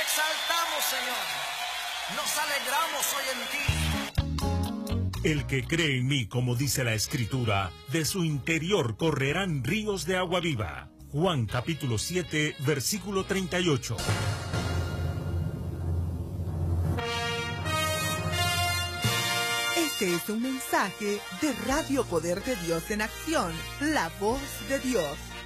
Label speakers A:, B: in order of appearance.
A: exaltamos, Señor. Nos alegramos hoy en ti.
B: El que cree en mí, como dice la Escritura, de su interior correrán ríos de agua viva. Juan capítulo 7, versículo 38.
C: Este es un mensaje de Radio Poder de Dios en Acción, la voz de Dios.